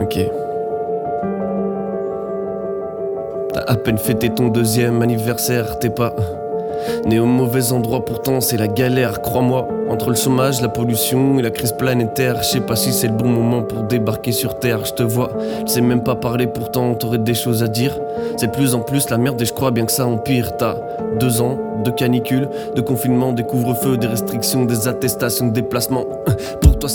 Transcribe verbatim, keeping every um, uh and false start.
Ok. T'as à peine fêté ton deuxième anniversaire, t'es pas né au mauvais endroit, pourtant c'est la galère, crois-moi. Entre le chômage, la pollution et la crise planétaire, je sais pas si c'est le bon moment pour débarquer sur terre. Je te vois, je sais même pas parler, pourtant t'aurais des choses à dire. C'est de plus en plus la merde et je crois bien que ça empire. T'as deux ans de canicule, de confinement, des couvre-feux, des restrictions, des attestations de déplacement. Pour toi